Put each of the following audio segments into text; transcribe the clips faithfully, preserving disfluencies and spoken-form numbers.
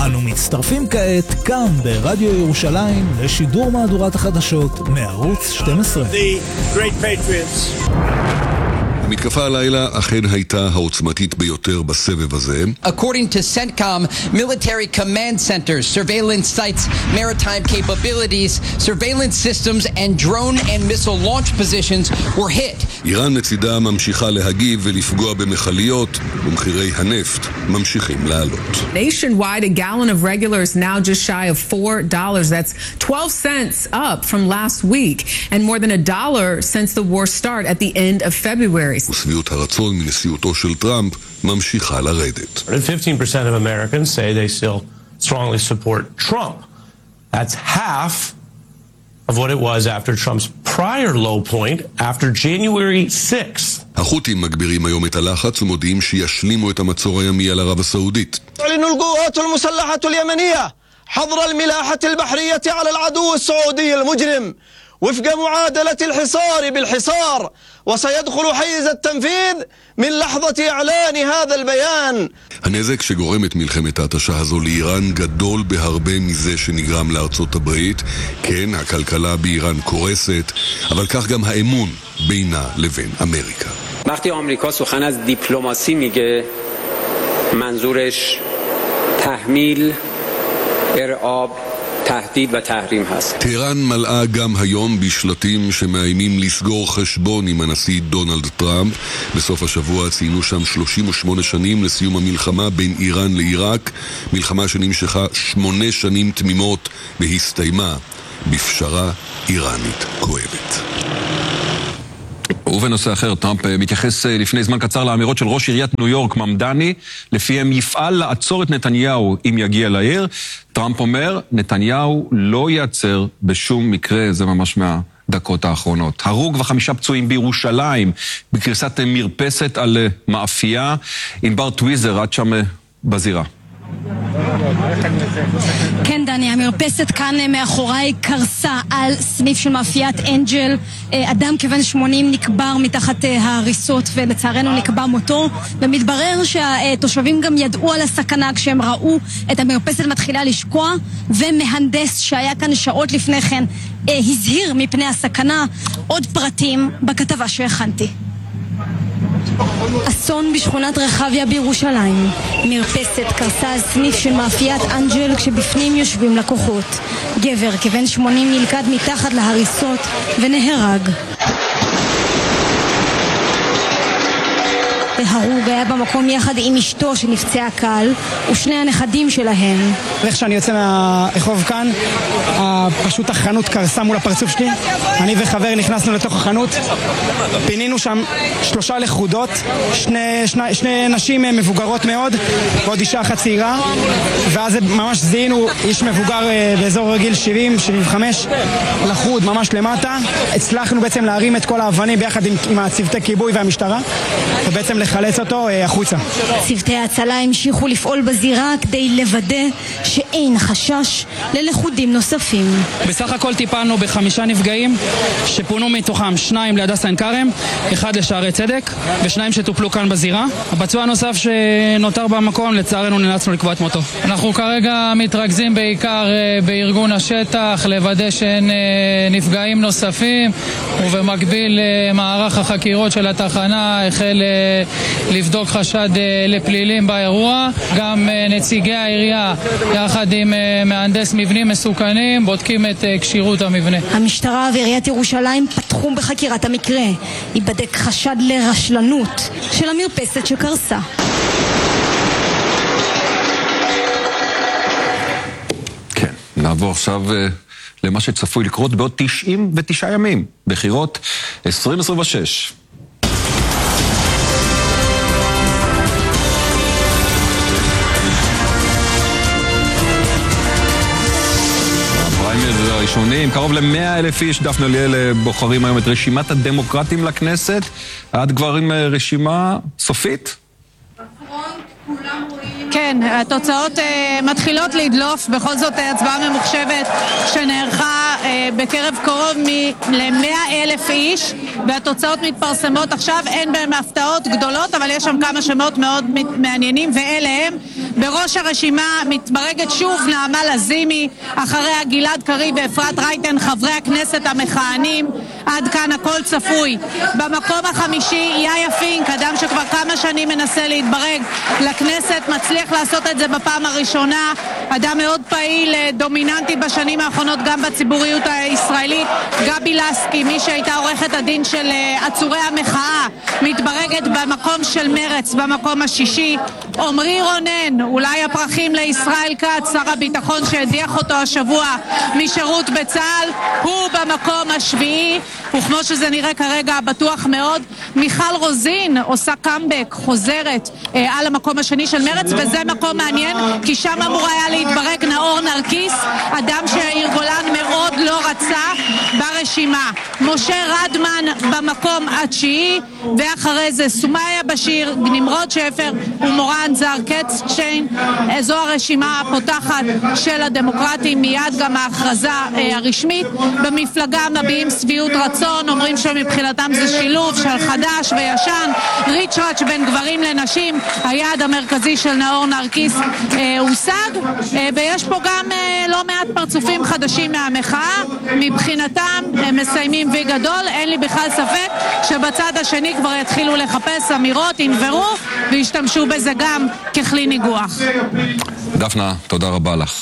אנו מצטרפים כעת כאן ברדיו ירושלים לשידור מהדורת החדשות מערוץ שתים עשרה. The great patriots. המתקפה הלילה אכן הייתה העוצמתית ביותר בסבב הזה. According to CENTCOM, military command centers, surveillance sites, maritime capabilities, surveillance systems and drone and missile launch positions were hit. איראן לצידה ממשיכה להגיב ולפגוע במחליות, ומחירי הנפט ממשיכים לעלות. Nationwide, a gallon of regular is now just shy of four dollars. That's twelve cents up from last week and more than a dollar since the war started at the end of February. ושביעות הרצון מנשיאותו של טראמפ ממשיכה לרדת. fifteen percent of Americans say they still strongly support Trump. That's half of what it was after Trump's prior low point after January sixth. החות'ים מגבירים היום את הלחץ ומודיעים שישלימו את המצור הימי על ערב הסעודית. تعلن القوات المسلحة اليمنية حظر الملاحة البحرية على العدو السعودي المجرم وفق معادلة الحصار بالحصار وسيدخل حيز التنفيذ من لحظة إعلان هذا البيان. הנזק שגורמת מלחמת ההתשה הזו לאיראן גדול בהרבה מזה שנגרם לארצות הברית. כן, הכלכלה באיראן קורסת, אבל כך גם האמון בינה לבין אמריקה. وقتی آمریکا سخن از دیپلماسی میگه منظورش تحمیل، ارعاب، تهدید و تحریم هست. טהרן מלאה גם היום בשלטים שמאיימים לסגור חשבון עם הנשיא דונלד טראמפ. בסוף השבוע ציינו שם שלושים ושמונה שנים לסיום המלחמה בין איראן לעיראק, מלחמה שנמשכה שמונה שנים תמימות והסתיימה בפשרה איראנית כואבת. ובנושא אחר, טראמפ מתייחס לפני זמן קצר לאמירות של ראש עיריית ניו יורק ממדני, לפיהם יפעל לעצור את נתניהו אם יגיע לעיר. טראמפ אומר, נתניהו לא יעצר בשום מקרה, זה ממש מהדקות האחרונות. הרוג וחמישה פצועים בירושלים, בקריסת מרפסת על מאפייה. ענבר טוויזר, עד שם בזירה. כן דני, המרפסת כאן מאחוריי קרסה על סניף של מאפיית אנג'ל. אדם כבן שמונים נקבר מתחת ההריסות ולצערנו נקבע מותו, ומתברר שהתושבים גם ידעו על הסכנה כשהם ראו את המרפסת מתחילה לשקוע, ומהנדס שהיה כאן שעות לפני כן הזהיר מפני הסכנה. עוד פרטים בכתבה שהכנתי. אסון בשכונת רחביה בירושלים. מרפסת קרסה על סניף של מאפיית אנג'ל כשבפנים יושבים לקוחות. גבר כבן שמונים נלכד מתחת להריסות ונהרג. ההרוג היה במקום יחד עם אשתו שנפצעה קל ושני הנכדים שלהם. איך שאני יוצא מהרחוב כאן, פשוט החנות קרסה מול הפרצוף שלי. אני וחבר נכנסנו לתוך החנות, פינינו שם שלושה לחודות, שני, שני, שני נשים מבוגרות מאוד ועוד אישה אחת צעירה, ואז ממש זיהינו איש מבוגר באזור גיל שבעים שבעים וחמש לחוד ממש למטה. הצלחנו בעצם להרים את כל האבנים ביחד עם, עם הצוותי כיבוי והמשטרה, ובעצם לחלץ אותו החוצה. צוותי ההצלה המשיכו לפעול בזירה כדי לוודא שאין חשש ללכודים נוספים. בסך הכל טיפלנו בחמישה נפגעים שפונו מתוכם שניים להדסה עין כרם, אחד לשערי צדק ושניים שטופלו כאן בזירה. הפצוע הנוסף שנותר במקום לצערנו נאלצנו לקבוע את מותו. אנחנו כרגע מתרכזים בעיקר בארגון השטח לוודא שאין נפגעים נוספים, ובמקביל מערך החקירות של התחנה החל לבדוק חשד לפלילים באירוע. גם נציגי העירייה יחד עם מהנדס מבנים מסוכנים בודקים את כשירות המבנה. המשטרה ועיריית ירושלים פתחו בחקירת המקרה. ייבדק חשד לרשלנות של המרפסת שקרסה. כן, נעבור עכשיו למה שצפוי לקרות בעוד תשעים ותשעה ימים, בחירות עשרים עשרים ושש. הראשונים, קרוב ל-מאה אלף איש, דפנה ליאל, בוחרים היום את רשימת הדמוקרטים לכנסת. עד כבר עם רשימה סופית? כן, התוצאות uh, מתחילות לדלוף. בכל זאת הצבעה ממוחשבת שנערכה uh, בקרב קרוב ל-מאה אלף איש, והתוצאות מתפרסמות עכשיו. אין בהם הפתעות גדולות, אבל יש שם כמה שמות מאוד מעניינים, ואלה הם בראש הרשימה מתברגת שוב נעמה לזימי, אחריה גלעד קריב ואפרת רייטן, חברי הכנסת המכהנים. עד כאן הכל צפוי. במקום החמישי יאיה פינק, אדם שכבר כמה שנים מנסה להתברג לכנסת, מצליח לעשות את זה בפעם הראשונה. אדם מאוד פעיל, דומיננטי בשנים האחרונות גם בציבוריות הישראלית. גבי לסקי, מי שהייתה עורכת הדין של עצורי המחאה, מתברגת במקום של מרץ, במקום השישי. עמרי רונן, אולי הפרחים לישראל כץ, שר הביטחון שהדיח אותו השבוע משירות בצה"ל, הוא במקום השביעי, וכמו שזה נראה כרגע בטוח מאוד. מיכל רוזין עושה קאמבק, חוזרת אה, על המקום השני של מרץ, וזה מקום מעניין כי שם אמור היה להתברג נאור נרקיס, אדם שיאיר גולן מאוד לא רצה ברשימה. משה רדמן במקום התשיעי, ואחרי זה סומיה בשיר, נמרוד שפר ומורן זר קצ'יין. זו הרשימה הפותחת של הדמוקרטים, מיד גם ההכרזה אה, הרשמית. במפלגה מביעים שביעות רצון, אומרים שמבחינתם זה שילוב של חדש וישן, ריצ'ראץ' בין גברים לנשים. היעד המרכזי של נאור נרקיס אה, הושג, אה, ויש פה גם אה, לא מעט פרצופים חדשים מהמחאה. מבחינתם הם מסיימים וי גדול, אין לי בכלל ספק שבצד השני כבר יתחילו לחפש אמירות, ינברו וישתמשו בזה גם ככלי ניגוח. דפנה, תודה רבה לך.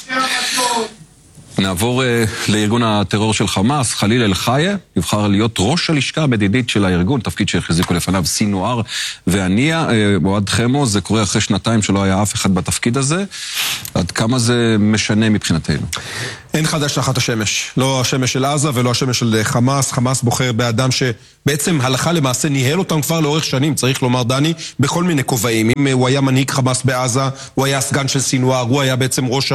נעבור uh, לארגון הטרור של חמאס. חליל אל-חיה יבחר להיות ראש הלשכה המדינית של הארגון, תפקיד שהחזיקו לפניו סינואר והנייה. מועד חמו, זה קורה אחרי שנתיים שלא היה אף אחד בתפקיד הזה. עד כמה זה משנה מבחינתנו? אין חדש תחת השמש. לא השמש של עזה ולא השמש של חמאס. חמאס בוחר באדם שבעצם הלכה למעשה ניהל אותם כבר לאורך שנים, צריך לומר דני, בכל מיני כובעים. אם הוא היה מנהיג חמאס בעזה, הוא היה סגן של סינואר, הוא היה בעצם ראש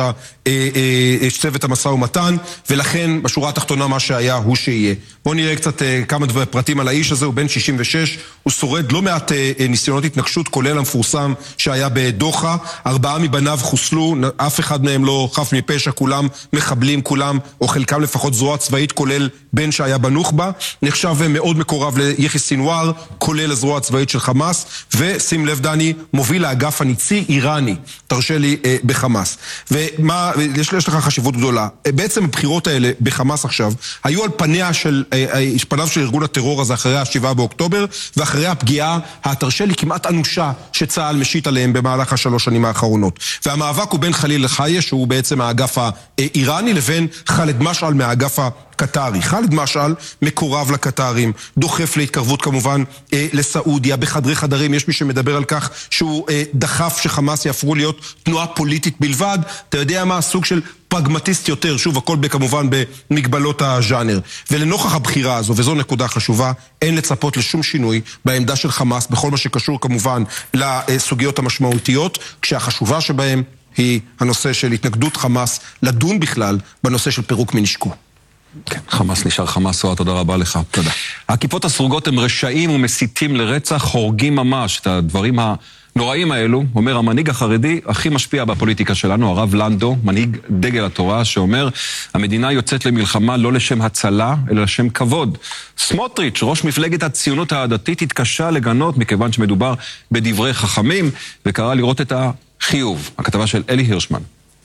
צוות המשא ומתן, ולכן בשורה התחתונה מה שהיה הוא שיהיה. בואו נראה קצת כמה דבר פרטים על האיש הזה. הוא בן שישים ושש, הוא שורד לא מעט ניסיונות התנגשות, כולל המפורסם שהיה בדוחה. ארבעה מבניו חוסלו, אף אחד מהם לא חף מפשע, כולם מחבלים, כולם, או חלקם לפחות זרוע צבאית, כולל בן שהיה בנוח'בה. נחשב מאוד מקורב ליחיא סינואר, כולל הזרוע הצבאית של חמאס, ושים לב דני, מוביל האגף הניצי איראני, תרשה לי, אה, בחמאס. ומה, יש, יש לך חשיבות גדולה. בעצם הבחירות האלה בחמאס עכשיו, היו על פניה של, אה, אה, פניו של ארגון הטרור הזה אחרי השבעה באוקטובר, ואחרי הפגיעה, התרשה לי כמעט אנושה שצה"ל משית עליהם במהלך השלוש שנים האחרונות. והמאבק הוא בין חליל אל-חיה, שהוא בעצם האגף האיראני, לבין חאלד משעל מהאגף הקטרי. חאלד משעל מקורב לקטרים, דוחף להתקרבות כמובן אה, לסעודיה. בחדרי חדרים יש מי שמדבר על כך שהוא אה, דחף שחמאס יהפכו להיות תנועה פוליטית בלבד. אתה יודע מה? סוג של פרגמטיסט יותר, שוב הכל כמובן במגבלות הז'אנר. ולנוכח הבחירה הזו, וזו נקודה חשובה, אין לצפות לשום שינוי בעמדה של חמאס בכל מה שקשור כמובן לסוגיות המשמעותיות, כשהחשובה שבהם היא הנושא של התנגדות חמאס לדון בכלל בנושא של פירוק מנשקו. כן, חמאס נשאר חמאס. תודה רבה לך. תודה. הכיפות הסרוגות הם רשעים ומסיתים לרצח, הורגים ממש. את הדברים הנוראים האלו אומר המנהיג החרדי הכי משפיע בפוליטיקה שלנו, הרב לנדו, מנהיג דגל התורה, שאומר המדינה יוצאת למלחמה לא לשם הצלה אלא לשם כבוד. סמוטריץ', ראש מפלגת הציונות הדתית, התקשה לגנות מכיוון שמדובר בדברי חכמים, וקרא לראות את החיוב. הכתבה של אלי הירשמן.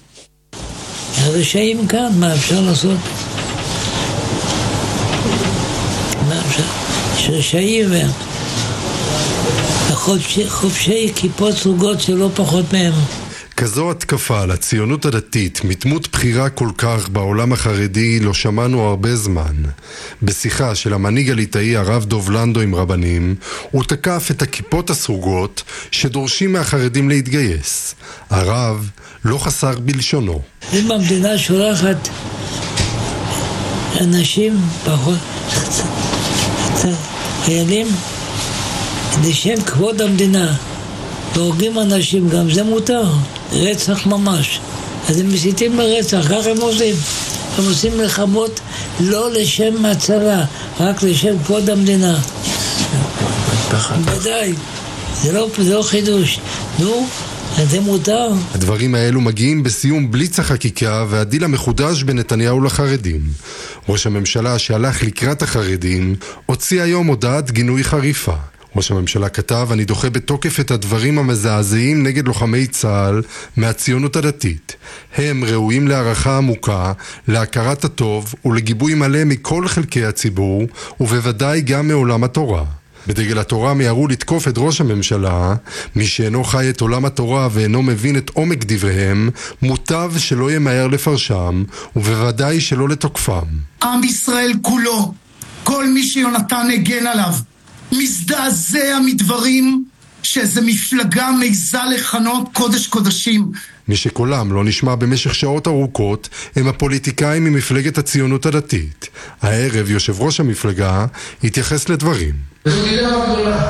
הרשעים כאן, מה אפשר לעשות? שרשעים וחובשי כיפות סרוגות שלא פחות מהם. כזו התקפה על הציונות הדתית, מדמות בחירה כל כך בעולם החרדי, לא שמענו הרבה זמן. בשיחה של המנהיג הליטאי הרב דוב לנדו עם רבנים, הוא תקף את הכיפות הסרוגות שדורשים מהחרדים להתגייס. הרב לא חסר בלשונו. אם המדינה שולחת אנשים פחות חיילים לשם כבוד המדינה והורגים אנשים, גם זה מותר, רצח ממש. אז הם מסיתים לרצח, כך הם עושים. הם עושים מלחמות לא לשם הצלה, רק לשם כבוד המדינה. ודאי, זה לא, זה לא חידוש. נו, זה מותר. הדברים האלו מגיעים בסיום בליץ החקיקה והדיל המחודש בין נתניהו לחרדים. ראש הממשלה שהלך לקראת החרדים הוציא היום הודעת גינוי חריפה. ראש הממשלה כתב, אני דוחה בתוקף את הדברים המזעזעים נגד לוחמי צה"ל מהציונות הדתית. הם ראויים להערכה עמוקה, להכרת הטוב ולגיבוי מלא מכל חלקי הציבור, ובוודאי גם מעולם התורה. בדגל התורה מיהרו לתקוף את ראש הממשלה. מי שאינו חי את עולם התורה ואינו מבין את עומק דבריהם, מוטב שלא ימהר לפרשם, ובוודאי שלא לתוקפם. עם ישראל כולו, כל מי שיונתן הגן עליו, מזדעזע מדברים שאיזו מפלגה מעיזה לכנות קודש קודשים. מי שקולם לא נשמע במשך שעות ארוכות הם הפוליטיקאים ממפלגת הציונות הדתית. הערב יושב ראש המפלגה התייחס לדברים. זו גילה גדולה.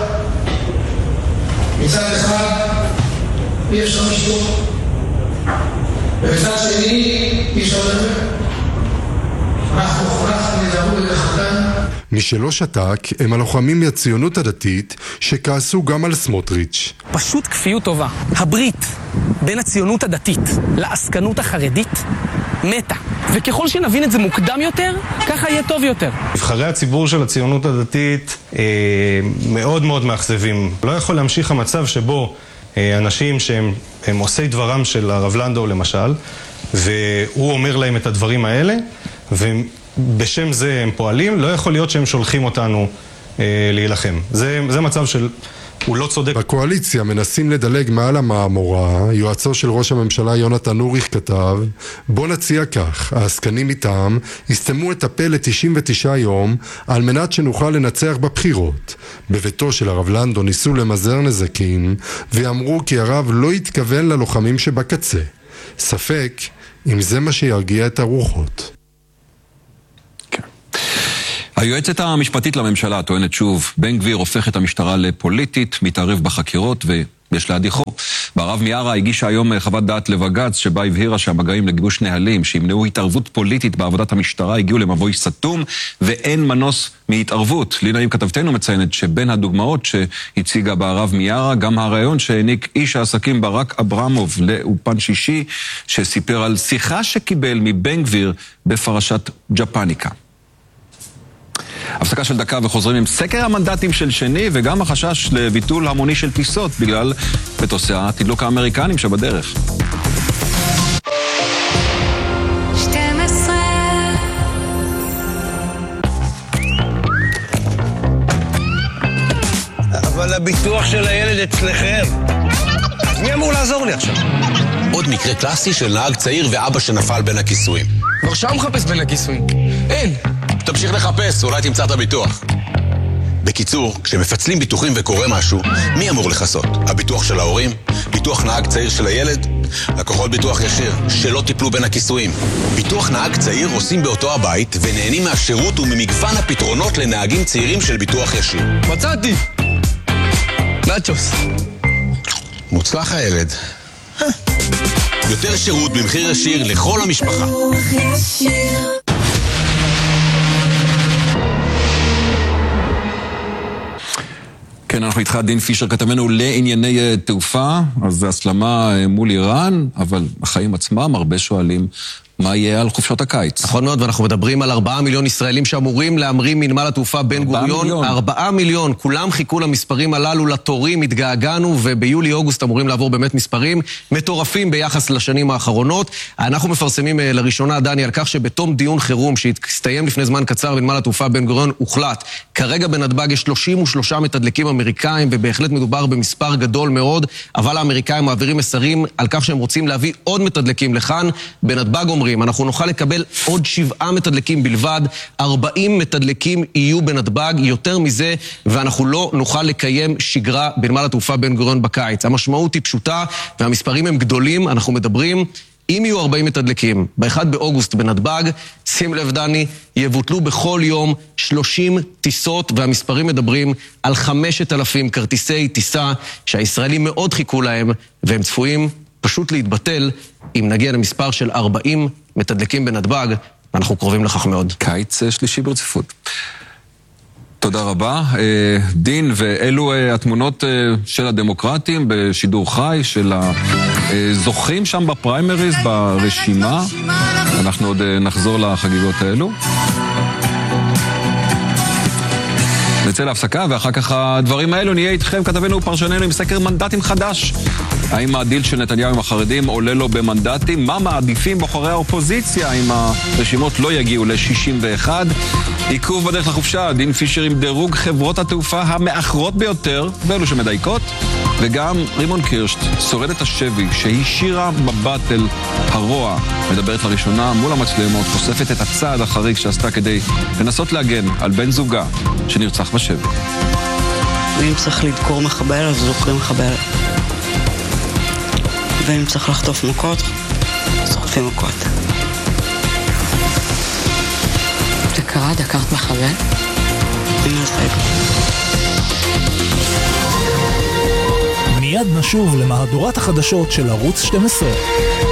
מצד אחד אי אפשר לשתוק, ובצד שני אי אפשר לדבר. אנחנו חונכנו לדבר ולחתן. מי שלא שתק הם הלוחמים מהציונות הדתית שכעסו גם על סמוטריץ'. פשוט כפיות טובה. הברית בין הציונות הדתית לעסקנות החרדית מתה. וככל שנבין את זה מוקדם יותר, ככה יהיה טוב יותר. נבחרי הציבור של הציונות הדתית אה, מאוד מאוד מאכזבים. לא יכול להמשיך המצב שבו אה, אנשים שהם הם עושי דברם של הרב לנדאו למשל, והוא אומר להם את הדברים האלה, והם בשם זה הם פועלים, לא יכול להיות שהם שולחים אותנו אה, להילחם. זה, זה מצב של... הוא לא צודק. בקואליציה מנסים לדלג מעל המאמורה. יועצו של ראש הממשלה יונתן אוריך כתב, בוא נציע כך, העסקנים מטעם הסתמו את הפה ל-תשעים ותשעה יום על מנת שנוכל לנצח בבחירות. בביתו של הרב לנדאו ניסו למזער נזקים ואמרו כי הרב לא התכוון ללוחמים שבקצה. ספק אם זה מה שירגיע את הרוחות. היועצת המשפטית לממשלה טוענת שוב, בן גביר הופך את המשטרה לפוליטית, מתערב בחקירות ויש להדיחו. ברב מיארה הגישה היום חוות דעת לבג"ץ שבה הבהירה שהמגעים לגיבוש נהלים שימנעו התערבות פוליטית בעבודת המשטרה הגיעו למבוי סתום ואין מנוס מהתערבות. לינה עם כתבתנו מציינת שבין הדוגמאות שהציגה ברב מיארה גם הרעיון שהעניק איש העסקים ברק אברמוב לאופן שישי שסיפר על שיחה שקיבל מבן גביר בפרשת ג'פניקה. הפסקה של דקה וחוזרים עם סקר המנדטים של שני וגם החשש לביטול המוני של טיסות בגלל מטוסי התדלוק האמריקנים שבדרך. שתים עשרה אבל הביטוח של הילד אצלכם. מי אמור לעזור לי עכשיו? עוד מקרה קלאסי של נהג צעיר ואבא שנפל בין הכיסויים. כבר שם מחפש בין הכיסויים. אין. תמשיך לחפש, אולי תמצא את הביטוח. בקיצור, כשמפצלים ביטוחים וקורה משהו, מי אמור לחסות? הביטוח של ההורים? ביטוח נהג צעיר של הילד? לקוחות ביטוח ישיר, שלא טיפלו בין הכיסויים. ביטוח נהג צעיר עושים באותו הבית ונהנים מהשירות וממגוון הפתרונות לנהגים צעירים של ביטוח ישיר. מצאתי! נאצ'וס. מוצלח הילד. יותר שירות במחיר ישיר לכל המשפחה. כן, אנחנו איתך דין פישר, כתבנו לענייני תעופה, אז זה הסלמה מול איראן, אבל החיים עצמם הרבה שואלים מה יהיה על חופשות הקיץ. נכון מאוד, ואנחנו מדברים על ארבעה מיליון ישראלים שאמורים להמריא מנמל התעופה בן גוריון. ארבעה מיליון, כולם חיכו למספרים הללו, לתורים, התגעגענו, וביולי-אוגוסט אמורים לעבור באמת מספרים מטורפים ביחס לשנים האחרונות. אנחנו מפרסמים לראשונה, דני, על כך שבתום דיון חירום שהסתיים לפני זמן קצר בנמל התעופה בן גוריון הוחלט. כרגע בנתב"ג יש שלושים ושלושה מתדלקים אמריקאים, ובהחלט מדובר במספר גדול מאוד, אבל האמריקאים מעבירים מסרים על כך שהם רוצים להביא עוד מתדלקים לכאן. בנתב"ג אומרים, אנחנו נוכל לקבל עוד שבעה מתדלקים בלבד, ארבעים מתדלקים יהיו בנתב"ג, יותר מזה, ואנחנו לא נוכל לקיים שגרה בנמל התעופה בן גוריון בקיץ. המשמעות היא פשוטה, והמספרים הם גדולים. אנחנו מדברים, אם יהיו ארבעים מתדלקים, ב-אחד באוגוסט בנתב"ג, שים לב דני, יבוטלו בכל יום שלושים טיסות, והמספרים מדברים על חמשת אלפים כרטיסי טיסה, שהישראלים מאוד חיכו להם, והם צפויים פשוט להתבטל אם נגיע למספר של ארבעים מתדלקים בנתב"ג, ואנחנו קרובים לכך מאוד. קיץ שלישי ברציפות. תודה רבה. דין, ואלו התמונות של הדמוקרטים בשידור חי, של הזוכים שם בפריימריז, ברשימה. אנחנו עוד נחזור לחגיגות האלו. נצא להפסקה, ואחר כך הדברים האלו נהיה איתכם, כתבנו ופרשננו עם סקר מנדטים חדש. האם הדיל של נתניהו עם החרדים עולה לו במנדטים? מה מעדיפים בוחרי האופוזיציה אם הרשימות לא יגיעו ל-שישים ואחת? עיכוב בדרך לחופשה, דין פישר עם דירוג חברות התעופה המאחרות ביותר, ואלו שמדייקות, וגם רימון קירשט, שורדת השבי, שהישירה מבט אל הרוע, מדברת לראשונה מול המצלמות, חושפת את הצעד החריג שעשתה כדי לנסות להגן על בן זוגה שנרצח בשבי. ואם צריך לדקור מחבל, אז זוכרים מחבל. ואם צריך לחטוף מכות, אז חוטפים מכות. זה קרה, דקרת מחבל? אני מזרק. מיד נשוב למהדורת החדשות של ערוץ שתים עשרה.